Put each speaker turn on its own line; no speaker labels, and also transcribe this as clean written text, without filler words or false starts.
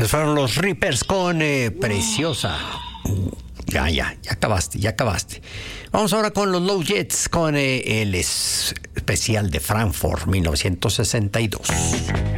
Pues fueron los Reapers con Preciosa. Ya acabaste. Vamos ahora con los Low Jets con el especial de Frankfurt 1962.